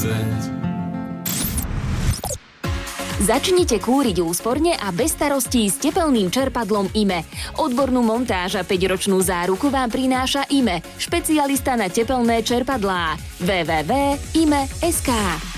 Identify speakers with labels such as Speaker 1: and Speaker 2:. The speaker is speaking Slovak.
Speaker 1: Začnite kúriť úsporne a bez starostí s tepelným čerpadlom IME. Odbornú montáž a 5-ročnú záruku vám prináša IME, špecialista na tepelné čerpadlá. www.ime.sk